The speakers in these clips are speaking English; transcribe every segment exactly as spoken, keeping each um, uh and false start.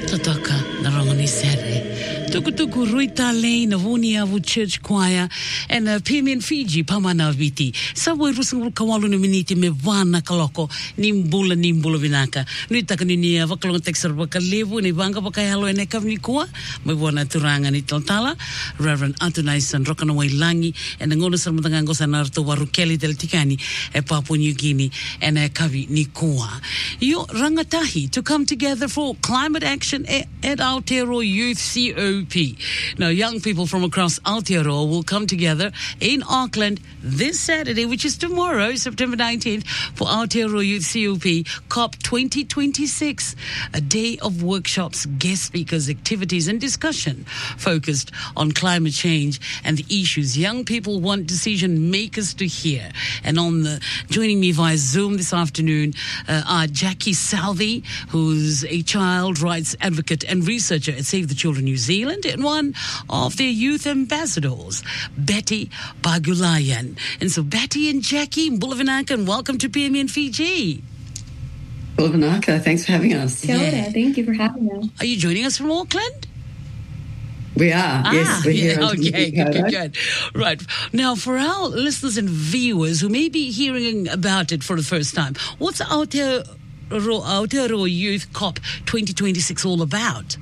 Tataka na rongoni sere. Tukutuku Ruita Lane of Uniavu Church Choir and uh, P M N Fiji Pamana Viti. Sawa rusang kawalu ni miniti me vana kaloko nimbula nimbula vinaka. Nuitaka ni nia vakalong texar vakalevu ni vanga vakayalo ene kavni kua. Me wana turanga ni taltala. Reverend Antonaisan Rokanaway Langi and the ngona sarmatangango sanarto warukeli del Tikani e Papua New Guinea and e kavi ni kua. Yo rangatahi to come together for climate action at Aotearoa Youth C O P. Now, young people from across Aotearoa will come together in Auckland this Saturday, which is tomorrow, September nineteenth, for Aotearoa Youth C O P COP twenty twenty-six, a day of workshops, guest speakers, activities and discussion focused on climate change and the issues young people want decision makers to hear. And on the joining me via Zoom this afternoon uh, are Jackie Salvi, who's a child rights advocate and researcher at Save the Children New Zealand, and one of their youth ambassadors, Betty Bagulayan. And so Betty and Jackie, Mbulavanaka, and welcome to P M N Fiji. Mbulavanaka, thanks for having us. Kia ora, thank you for having us. Are you joining us from Auckland? We are, ah, yes. We're yeah, here okay, good, good, good. Right. Now, for our listeners and viewers who may be hearing about it for the first time, what's Aotearoa Aotearoa Youth COP twenty twenty-six all about?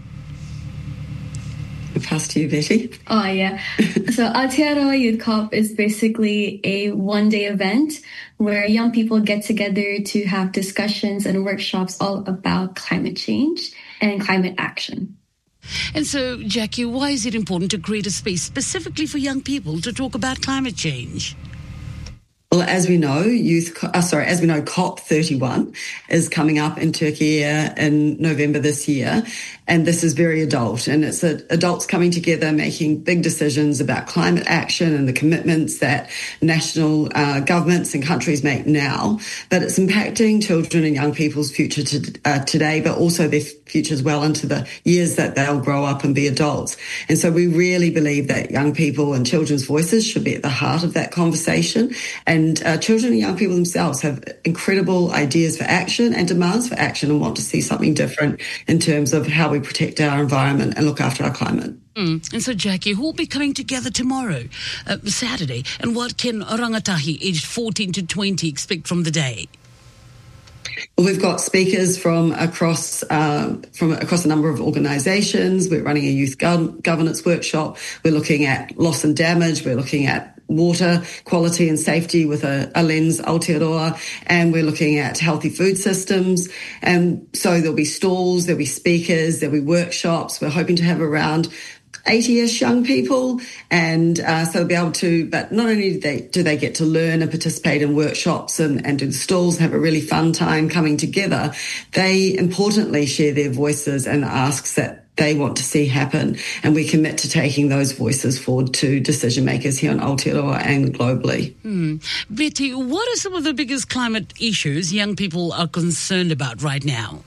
I'll pass to you, Betty. Oh, yeah. So Aotearoa Youth COP is basically a one-day event where young people get together to have discussions and workshops all about climate change and climate action. And so, Jackie, why is it important to create a space specifically for young people to talk about climate change? Well, as we know, youth, uh, sorry, as we know, COP thirty-one is coming up in Turkey in November this year. And this is very adult, and it's a, adults coming together, making big decisions about climate action and the commitments that national uh, governments and countries make now. But it's impacting children and young people's future to, uh, today, but also their futures well into the years that they'll grow up and be adults. And so we really believe that young people and children's voices should be at the heart of that conversation. And uh, children and young people themselves have incredible ideas for action and demands for action and want to see something different in terms of how we protect our environment and look after our climate. Mm. And so, Jackie, who will be coming together tomorrow, uh, Saturday, and what can rangatahi aged fourteen to twenty expect from the day? Well, we've got speakers from across uh, from across a number of organisations. We're running a youth gov- governance workshop. We're looking at loss and damage. We're looking at water quality and safety with a, a lens Aotearoa, and we're looking at healthy food systems. And so there'll be stalls, there'll be speakers, there'll be workshops. We're hoping to have around eighty-ish young people, and uh, so they'll be able to, but not only do they, do they get to learn and participate in workshops and, and do the stalls, have a really fun time coming together, they importantly share their voices and asks that they want to see happen, and we commit to taking those voices forward to decision makers here in Aotearoa and globally. Hmm. Betty, what are some of the biggest climate issues young people are concerned about right now?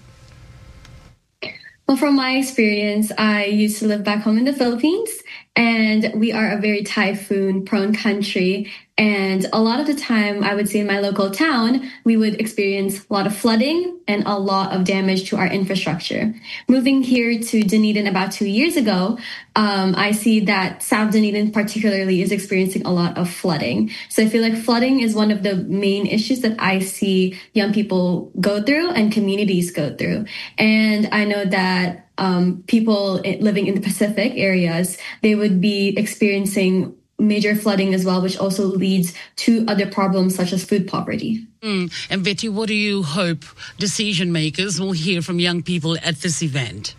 Well, from my experience, I used to live back home in the Philippines, and we are a very typhoon-prone country. And a lot of the time, I would say in my local town, we would experience a lot of flooding and a lot of damage to our infrastructure. Moving here to Dunedin about two years ago, um, I see that South Dunedin particularly is experiencing a lot of flooding. So I feel like flooding is one of the main issues that I see young people go through and communities go through. And I know that um, people living in the Pacific areas, they would be experiencing major flooding as well, which also leads to other problems such as food poverty. Mm. And Betty, what do you hope decision makers will hear from young people at this event?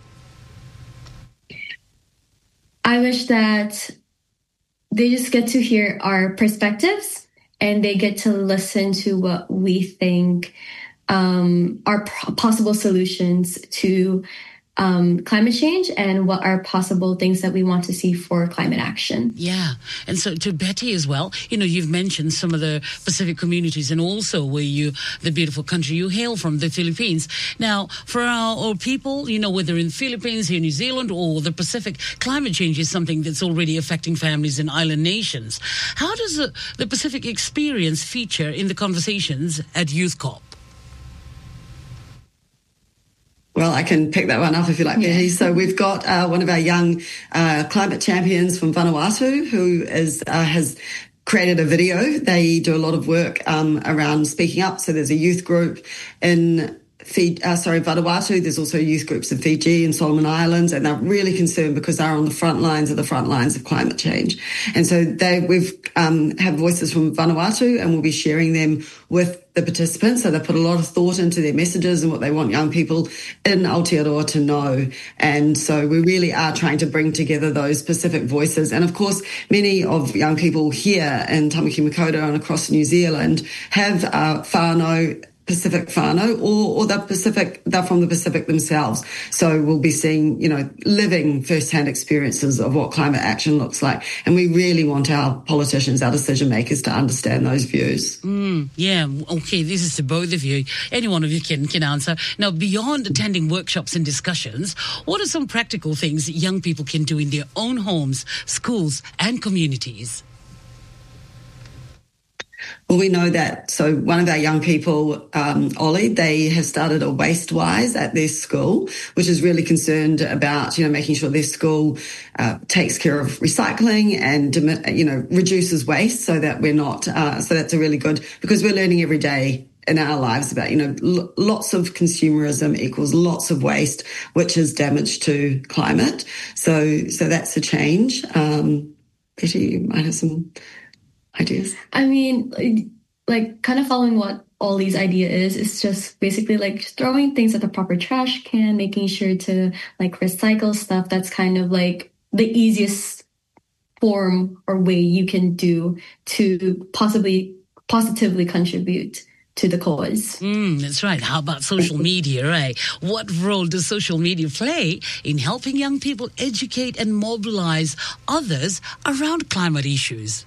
I wish that they just get to hear our perspectives and they get to listen to what we think um, are p- possible solutions to Um, climate change and what are possible things that we want to see for climate action. Yeah. And so to Betty as well, you know, you've mentioned some of the Pacific communities and also where you, the beautiful country you hail from, the Philippines. Now, for our, our people, you know, whether in the Philippines, here in New Zealand or the Pacific, climate change is something that's already affecting families in island nations. How does the, the Pacific experience feature in the conversations at Youth COP? Well, I can pick that one up if you like, Betty. Yeah. So we've got uh, one of our young uh, climate champions from Vanuatu who is uh, has created a video. They do a lot of work um, around speaking up. So there's a youth group in Fiji, uh, sorry, Vanuatu. There's also youth groups in Fiji and Solomon Islands, and they're really concerned because they're on the front lines of the front lines of climate change. And so they we've um, have voices from Vanuatu, and we'll be sharing them with the participants. So they put a lot of thought into their messages and what they want young people in Aotearoa to know. And so we really are trying to bring together those specific voices. And of course, many of young people here in Tamaki Makaurau and across New Zealand have uh, whānau, Pacific whānau, or, or the Pacific, they're from the Pacific themselves. So we'll be seeing, you know, living first-hand experiences of what climate action looks like. And we really want our politicians, our decision makers to understand those views. Mm, yeah, okay, this is to both of you. Any one of you can, can answer. Now, beyond attending workshops and discussions, what are some practical things that young people can do in their own homes, schools and communities? Well, we know that. So one of our young people, um, Ollie, they have started a WasteWise at their school, which is really concerned about, you know, making sure their school uh, takes care of recycling and, you know, reduces waste so that we're not, uh, so that's a really good, because we're learning every day in our lives about, you know, l- lots of consumerism equals lots of waste, which is damage to climate. So, so that's a change. Um, Betty, you might have some ideas. I mean, like kind of following what Ollie's idea is, it's just basically like throwing things at the proper trash can, making sure to like recycle stuff. That's kind of like the easiest form or way you can do to possibly positively contribute to the cause. Mm, that's right. How about social media, right? What role does social media play in helping young people educate and mobilize others around climate issues?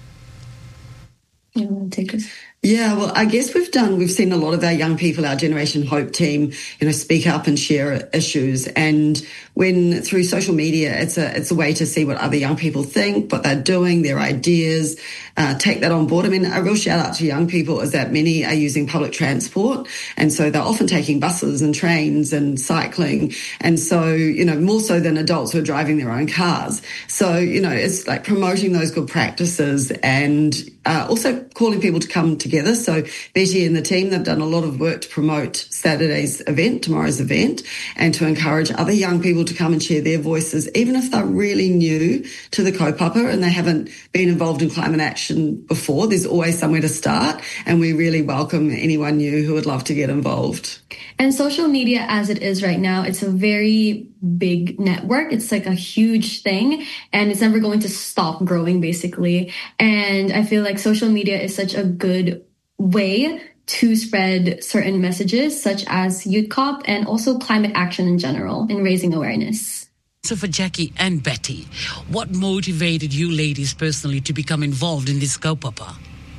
You want to take this? Yeah, well, I guess we've done, we've seen a lot of our young people, our Generation Hope team, you know, speak up and share issues. And when through social media, it's a, it's a way to see what other young people think, what they're doing, their ideas, uh, take that on board. I mean, a real shout out to young people is that many are using public transport. And so they're often taking buses and trains and cycling. And so, you know, more so than adults who are driving their own cars. So, you know, it's like promoting those good practices and uh, also calling people to come together. So Betty and the team, they've done a lot of work to promote Saturday's event, tomorrow's event, and to encourage other young people to come and share their voices, even if they're really new to the kaupapa and they haven't been involved in climate action before. There's always somewhere to start, and we really welcome anyone new who would love to get involved. And social media as it is right now, it's a very big network. It's like a huge thing, and it's never going to stop growing, basically. And I feel like social media is such a good way to spread certain messages, such as Youth COP and also climate action in general, and raising awareness. So for Jackie and Betty, what motivated you ladies personally to become involved in this kaupapa?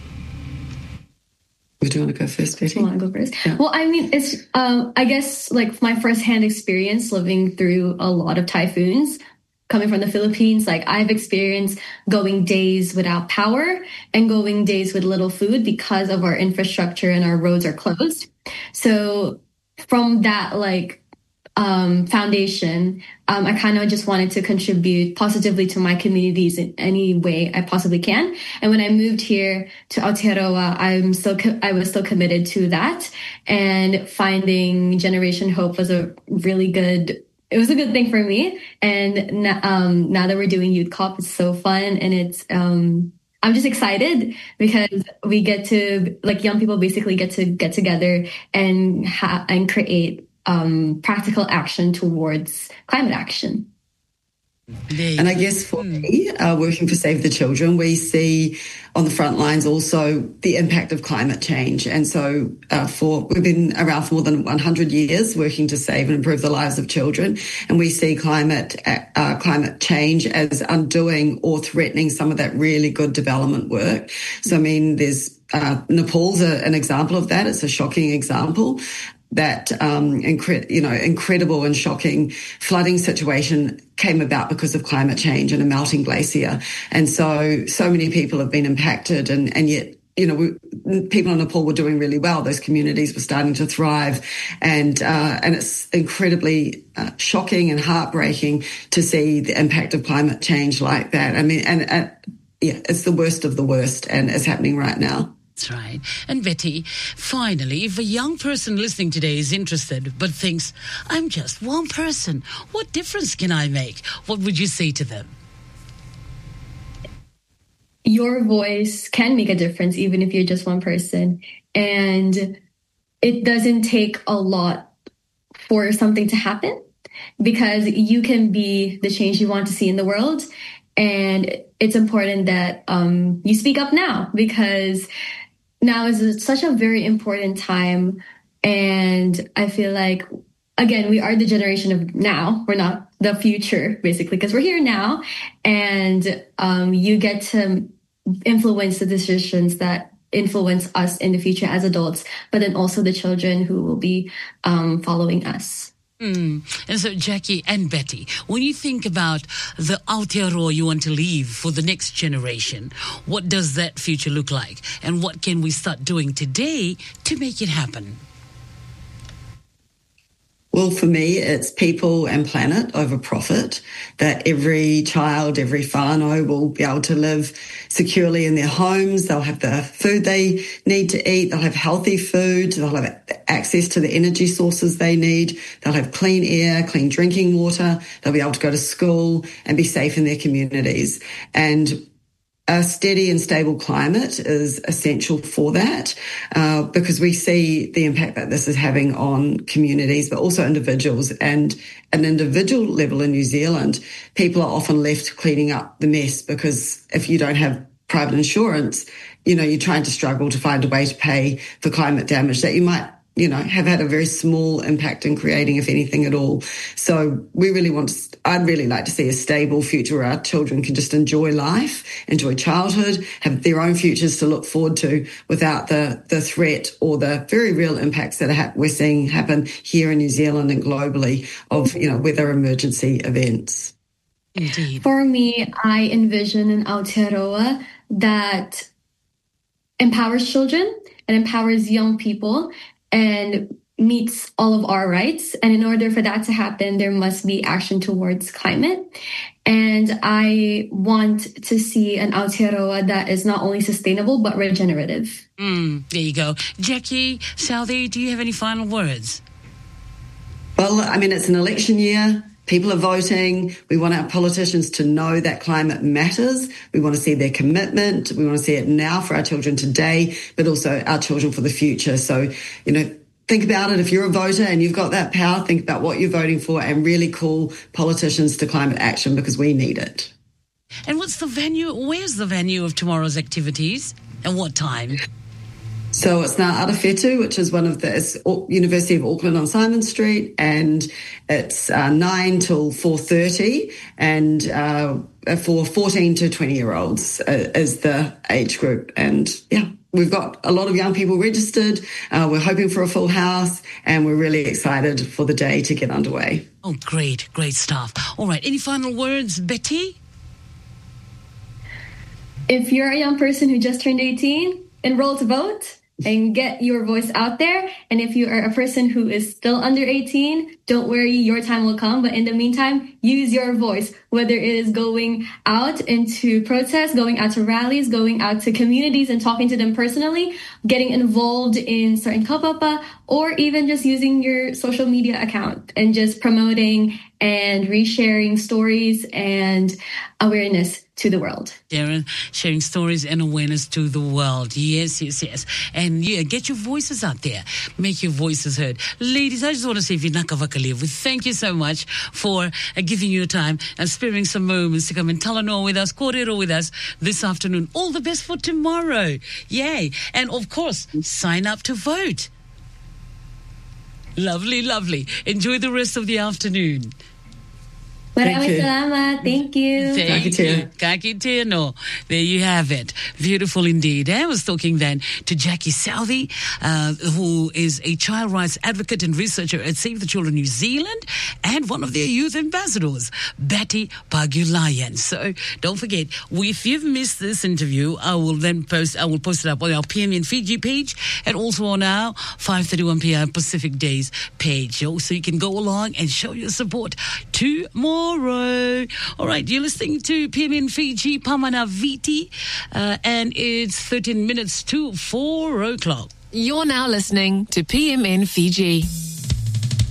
Would you want to go first, Betty? I want to go first. Yeah. Well, I mean, it's, um, I guess, like my firsthand experience living through a lot of typhoons, coming from the Philippines, like I've experienced going days without power and going days with little food because of our infrastructure and our roads are closed. So from that, like, um, foundation, um, I kind of just wanted to contribute positively to my communities in any way I possibly can. And when I moved here to Aotearoa, I'm still co- I was still committed to that. And finding Generation Hope was a really good. It was a good thing for me. And um, now that we're doing Youth COP, it's so fun, and it's. Um, I'm just excited because we get to, like, young people basically get to get together and ha- and create. Um, practical action towards climate action. And I guess for me, uh, working for Save the Children, we see on the front lines also the impact of climate change. And so uh, for we've been around for more than one hundred years working to save and improve the lives of children. And we see climate uh, climate change as undoing or threatening some of that really good development work. So, I mean, there's uh, Nepal's a, an example of that. It's a shocking example. That um, incre- you know, incredible and shocking flooding situation came about because of climate change and a melting glacier. And so, so many people have been impacted, and, and yet, you know, we, people in Nepal were doing really well. Those communities were starting to thrive. And uh, and it's incredibly uh, shocking and heartbreaking to see the impact of climate change like that. I mean, and, and yeah, it's the worst of the worst, and it's happening right now. That's right. And Betty, finally, if a young person listening today is interested but thinks, I'm just one person, what difference can I make? What would you say to them? Your voice can make a difference, even if you're just one person. And it doesn't take a lot for something to happen, because you can be the change you want to see in the world. And it's important that um, you speak up now, because now is such a very important time. And I feel like, again, we are the generation of now. We're not the future, basically, because we're here now. And um, you get to influence the decisions that influence us in the future as adults, but then also the children who will be um, following us. Mm. And so, Jackie and Betty, when you think about the Aotearoa you want to leave for the next generation, what does that future look like? And what can we start doing today to make it happen? Well, for me, it's people and planet over profit, that every child, every whānau will be able to live securely in their homes. They'll have the food they need to eat. They'll have healthy food. They'll have access to the energy sources they need. They'll have clean air, clean drinking water. They'll be able to go to school and be safe in their communities. And a steady and stable climate is essential for that, uh, because we see the impact that this is having on communities, but also individuals. And at an individual level in New Zealand, people are often left cleaning up the mess, because if you don't have private insurance, you know, you're trying to struggle to find a way to pay for climate damage that you might, you know, have had a very small impact in creating, if anything at all. So we really want to, I'd really like to see a stable future where our children can just enjoy life, enjoy childhood, have their own futures to look forward to without the, the threat or the very real impacts that are ha- we're seeing happen here in New Zealand and globally of, you know, weather emergency events. Indeed. For me, I envision an Aotearoa that empowers children and empowers young people and meets all of our rights. And in order for that to happen, there must be action towards climate. And I want to see an Aotearoa that is not only sustainable, but regenerative. Mm, there you go. Jackie, Southey, do you have any final words? Well, I mean, it's an election year. People are voting. We want our politicians to know that climate matters. We want to see their commitment. We want to see it now for our children today, but also our children for the future. So, you know, think about it. If you're a voter and you've got that power, think about what you're voting for and really call politicians to climate action, because we need it. And what's the venue? Where's the venue of tomorrow's activities and what time? So it's now Arawhetu, which is one of the it's University of Auckland on Simon Street, and it's uh, nine till four thirty, and uh, for fourteen to twenty year olds uh, is the age group. And yeah, we've got a lot of young people registered. Uh, we're hoping for a full house, and we're really excited for the day to get underway. Oh, great, great stuff. All right, any final words, Betty? If you're a young person who just turned eighteen, enroll to vote and get your voice out there. And if you are a person who is still under eighteen, don't worry, your time will come. But in the meantime, use your voice, whether it is going out into protests, going out to rallies, going out to communities and talking to them personally, getting involved in certain kaupapa, or even just using your social media account and just promoting and resharing stories and awareness to the world. Darren, sharing stories and awareness to the world. Yes, yes, yes. And yeah, get your voices out there. Make your voices heard. Ladies, I just want to say, Vinaka Vakaliya, we thank you so much for uh, giving your time and sparing some moments to come and talanoa with us, kōrero with us this afternoon. All the best for tomorrow. Yay. And of course, sign up to vote. Lovely, lovely. Enjoy the rest of the afternoon. Maraming salamat. Thank you. Thank you. Kaki Tino. There you have it. Beautiful indeed. I was talking then to Jackie Southey, uh, who is a child rights advocate and researcher at Save the Children New Zealand and one of their youth ambassadors, Betty Pagulayan. So don't forget, if you've missed this interview, I will then post, I will post it up on our P M in Fiji page and also on our five thirty-one p.m. Pacific Days page. So you can go along and show your support tomorrow. All right, you're listening to P M in Fiji, Pamana Viti, uh, and it's thirteen minutes to four o'clock. You're now listening to P M in Fiji.